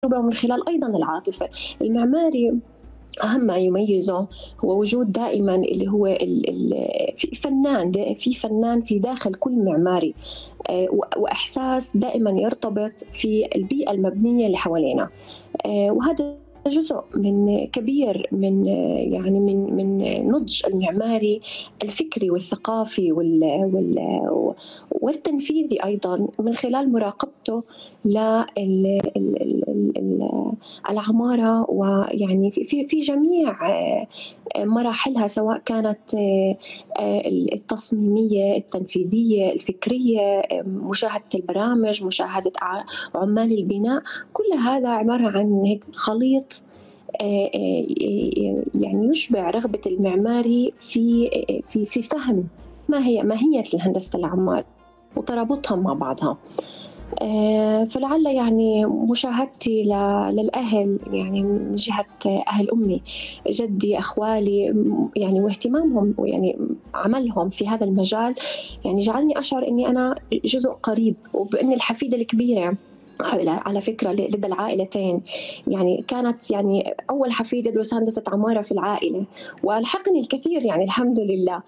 ومن خلال أيضا العاطفة. المعماري أهم ما يميزه هو وجود دائما اللي هو في فنان في داخل كل معماري، وإحساس دائما يرتبط في البيئة المبنية اللي حوالينا. وهذا جزء من كبير من يعني من نضج المعماري الفكري والثقافي والتنفيذي أيضا، من خلال مراقبته للعمارة، ويعني في جميع مراحلها، سواء كانت التصميمية، التنفيذية، الفكرية، مشاهدة البرامج، مشاهدة عمال البناء. كل هذا عبارة عن هيك خليط يعني يشبع رغبة المعماري في فهم ما هي ماهية الهندسة العمار وترابطها مع بعضها. فلعل يعني مشاهدتي للأهل، يعني من جهة أهل أمي، جدي، أخوالي، يعني واهتمامهم ويعني عملهم في هذا المجال، يعني جعلني أشعر أني أنا جزء قريب، وبأني الحفيدة الكبيرة على فكرة لدى العائلتين. يعني كانت يعني أول حفيد يدرس هندسة عمارة في العائلة، والحقني الكثير يعني الحمد لله.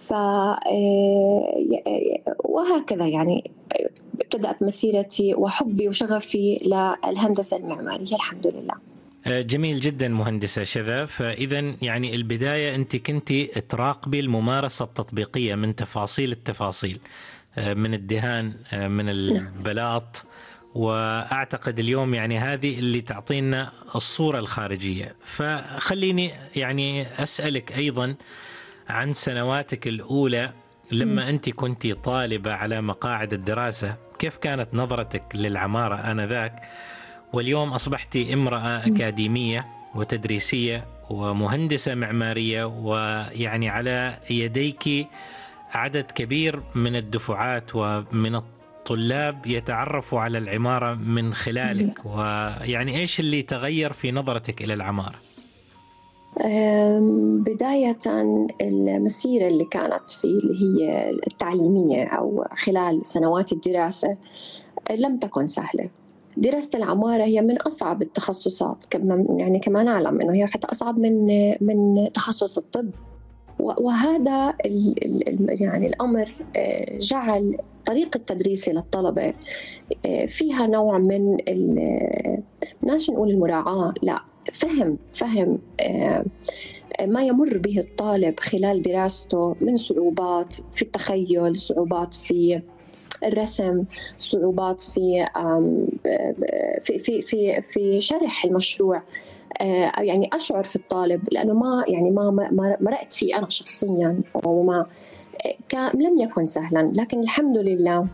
وهكذا يعني ابتدأت مسيرتي وحبي وشغفي للهندسة المعمارية الحمد لله. جميل جدا مهندسة شذا. فإذا يعني البداية أنت كنتي تراقبي الممارسة التطبيقية من تفاصيل التفاصيل، من الدهان، من البلاط، وأعتقد اليوم يعني هذه اللي تعطينا الصورة الخارجية. فخليني يعني أسألك أيضا عن سنواتك الأولى لما أنت كنتي طالبة على مقاعد الدراسة، كيف كانت نظرتك للعمارة آنذاك؟ واليوم أصبحتي امرأة أكاديمية وتدريسية ومهندسة معمارية، ويعني على يديك عدد كبير من الدفعات ومن الطلاب يتعرفوا على العمارة من خلالك. ويعني إيش اللي تغير في نظرتك إلى العمارة؟ بداية المسيرة اللي كانت في اللي هي التعليمية أو خلال سنوات الدراسة لم تكن سهلة. دراسة العمارة هي من أصعب التخصصات، يعني كما نعلم أنه هي حتى أصعب من تخصص الطب. وهذا يعني الأمر جعل طريقة تدريسي للطلبة فيها نوع من مش نقول المراعاة، لا، فهم ما يمر به الطالب خلال دراسته من صعوبات في التخيل، صعوبات في الرسم، صعوبات في شرح المشروع. يعني أشعر في الطالب، لأنه ما مرأت فيه أنا شخصيا، وما لم يكن سهلا، لكن الحمد لله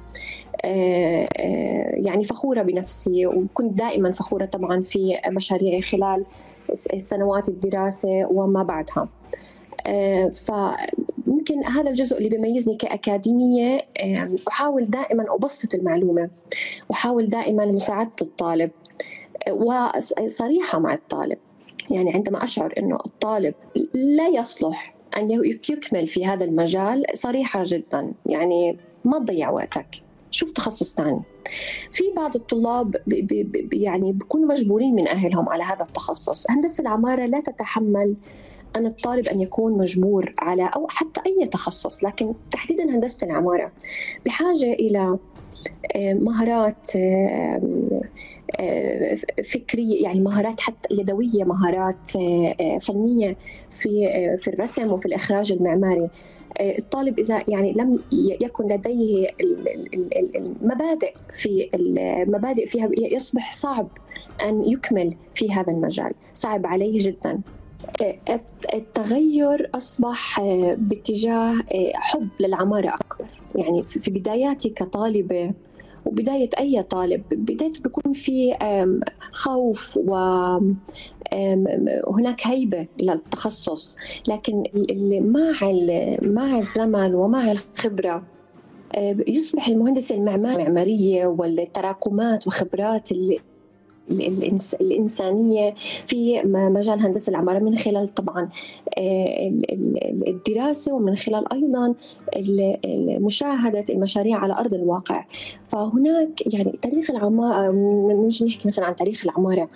يعني فخورة بنفسي، وكنت دائما فخورة طبعا في مشاريعي خلال سنوات الدراسة وما بعدها. فممكن هذا الجزء اللي بيميزني كأكاديمية. أحاول دائما أبسط المعلومة، وأحاول دائما مساعدة الطالب، وصريحة مع الطالب. يعني عندما أشعر أنه الطالب لا يصلح أن يكمل في هذا المجال، صريحة جدا، يعني ما تضيع وقتك، شوف تخصص ثاني. في بعض الطلاب يعني بيكونوا مجبورين من أهلهم على هذا التخصص. هندسة العمارة لا تتحمل أن الطالب أن يكون مجبور على أو حتى أي تخصص، لكن تحديدا هندسة العمارة بحاجة إلى مهارات فكرية، يعني مهارات حتى يدوية، مهارات فنية في الرسم وفي الإخراج المعماري. الطالب إذا يعني لم يكن لديه المبادئ فيها، يصبح صعب أن يكمل في هذا المجال، صعب عليه جدا. التغير أصبح باتجاه حب للعمارة أكبر. يعني في بداياتي كطالبة، وبداية أي طالب، بدايته بيكون في خوف وهناك هيبة للتخصص، لكن مع الزمن ومع الخبرة يصبح المهندس المعمارية والتراكمات وخبرات الإنسانية في مجال هندسة العمارة من خلال طبعا الدراسة، ومن خلال أيضا مشاهدة المشاريع على أرض الواقع. فهناك يعني تاريخ العمارة، نحكي مثلا عن تاريخ العمارة